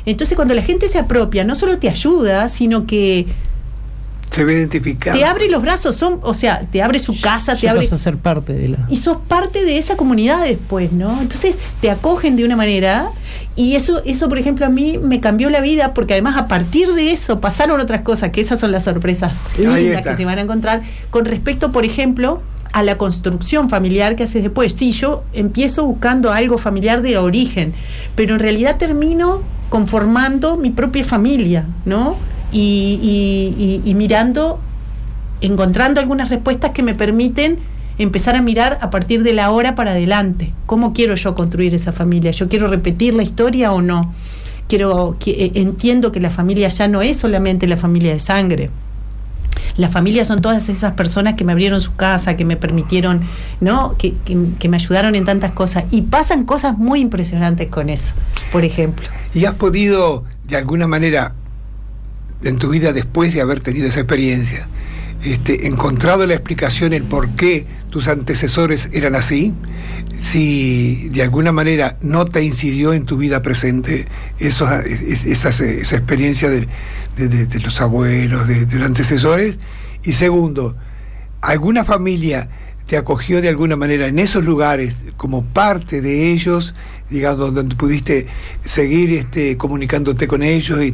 Entonces cuando la gente se apropia, no solo te ayuda, sino que se ve identificado. Te abre los brazos, te abre su casa, te abre. Vas a ser parte de la. Y sos parte de esa comunidad después, ¿no? Entonces te acogen de una manera, y eso, por ejemplo, a mí me cambió la vida, porque además a partir de eso pasaron otras cosas, que esas son las sorpresas lindas que se van a encontrar, con respecto, por ejemplo, a la construcción familiar que haces después. Sí, yo empiezo buscando algo familiar de origen, pero en realidad termino conformando mi propia familia, ¿no? Y mirando, encontrando algunas respuestas que me permiten empezar a mirar a partir de la hora para adelante. ¿Cómo quiero yo construir esa familia? ¿Yo quiero repetir la historia o no? Entiendo que la familia ya no es solamente la familia de sangre. La familia son todas esas personas que me abrieron su casa, que me permitieron, ¿no? Que me ayudaron en tantas cosas. Y pasan cosas muy impresionantes con eso, por ejemplo. ¿Y has podido, de alguna manera, en tu vida después de haber tenido esa experiencia, encontrado la explicación el por qué tus antecesores eran así? Si de alguna manera no te incidió en tu vida presente esa experiencia de los abuelos, de los antecesores. Y segundo, ¿alguna familia te acogió de alguna manera en esos lugares como parte de ellos, digamos, donde pudiste seguir comunicándote con ellos y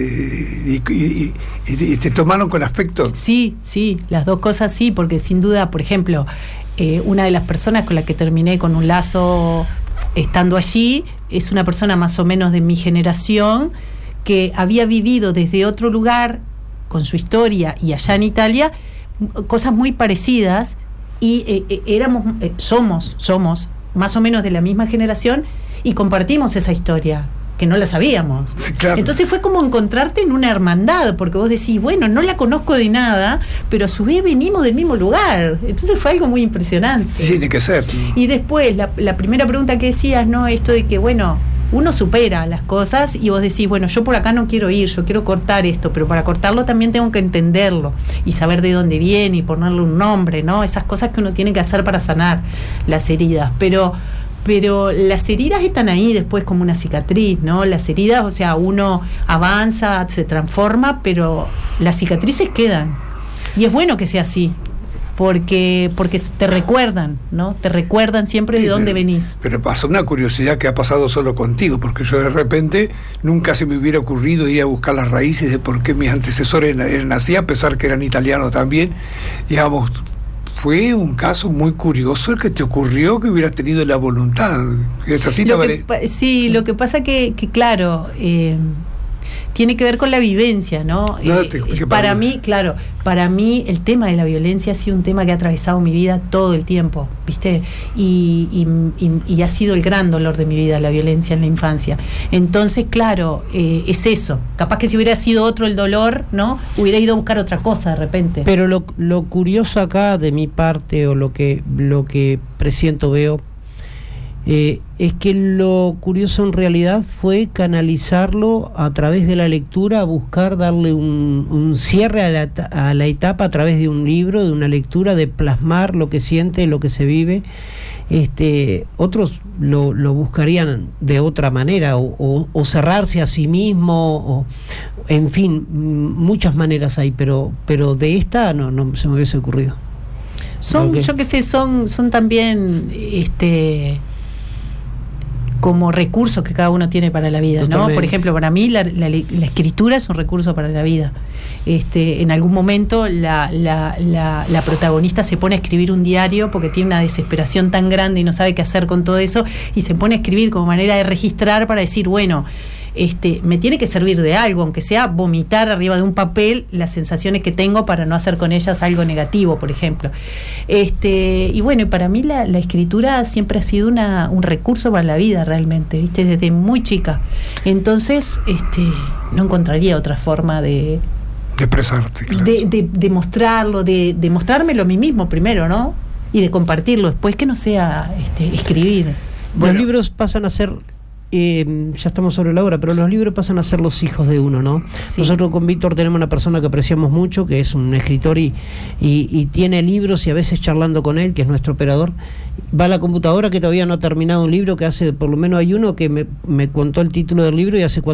te tomaron con afecto? Sí, las dos cosas sí, porque sin duda, por ejemplo, una de las personas con la que terminé con un lazo estando allí es una persona más o menos de mi generación, que había vivido desde otro lugar con su historia y allá en Italia cosas muy parecidas, y somos más o menos de la misma generación y compartimos esa historia que no la sabíamos. Sí, claro. Entonces fue como encontrarte en una hermandad, porque vos decís, bueno, no la conozco de nada, pero a su vez venimos del mismo lugar. Entonces fue algo muy impresionante. Sí, tiene que ser. Y después, la primera pregunta que decías, ¿no? Esto de que, bueno, uno supera las cosas y vos decís, bueno, yo por acá no quiero ir, yo quiero cortar esto, pero para cortarlo también tengo que entenderlo y saber de dónde viene y ponerle un nombre, ¿no? Esas cosas que uno tiene que hacer para sanar las heridas. Pero las heridas están ahí después como una cicatriz, ¿no? Las heridas, o sea, uno avanza, se transforma, pero las cicatrices quedan. Y es bueno que sea así, porque te recuerdan, ¿no? Te recuerdan siempre de dónde venís. Pero pasó una curiosidad que ha pasado solo contigo, porque yo de repente nunca se me hubiera ocurrido ir a buscar las raíces de por qué mis antecesores eran así, a pesar que eran italianos también. Digamos, fue un caso muy curioso el que te ocurrió, que hubieras tenido la voluntad. Sí, lo que pasa que claro, tiene que ver con la vivencia, ¿no? Para mí el tema de la violencia ha sido un tema que ha atravesado mi vida todo el tiempo, ¿viste? Y ha sido el gran dolor de mi vida, la violencia en la infancia. Entonces, claro, es eso. Capaz que si hubiera sido otro el dolor, ¿no? Hubiera ido a buscar otra cosa de repente. Pero lo curioso acá de mi parte, o lo que presiento, veo, es que lo curioso en realidad fue canalizarlo a través de la lectura, buscar darle un cierre a la etapa a través de un libro, de una lectura, de plasmar lo que siente, lo que se vive. Otros lo buscarían de otra manera, o cerrarse a sí mismo, o en fin, muchas maneras hay, pero de esta no se me hubiese ocurrido. Yo qué sé, son también como recursos que cada uno tiene para la vida, ¿no? Por ejemplo, para mí la escritura es un recurso para la vida. En algún momento la protagonista se pone a escribir un diario porque tiene una desesperación tan grande y no sabe qué hacer con todo eso, y se pone a escribir como manera de registrar para decir, bueno, me tiene que servir de algo, aunque sea vomitar arriba de un papel las sensaciones que tengo para no hacer con ellas algo negativo, por ejemplo. Y bueno, y para mí la escritura siempre ha sido un recurso para la vida, realmente, ¿viste? Desde muy chica. Entonces, no encontraría otra forma de expresarte, claro. de mostrarlo, de mostrármelo a mí mismo primero, ¿no? Y de compartirlo después, que no sea escribir. Los libros pasan a ser, ya estamos sobre la hora, pero los libros pasan a ser los hijos de uno, ¿no? Sí. Nosotros con Víctor tenemos una persona que apreciamos mucho, que es un escritor y tiene libros, y a veces charlando con él, que es nuestro operador, va a la computadora que todavía no ha terminado un libro, que hace, por lo menos hay uno que me contó el título del libro, y hace